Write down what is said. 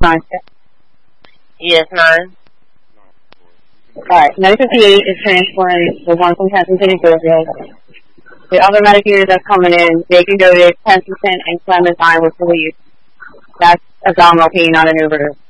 9? Yes, 9. Alright, 958 is transferring the one from Kensington and Georgia. The other Medicaid that's coming in, they can go to Kensington and Clementine with police. That's abdominal pain, not an overdose.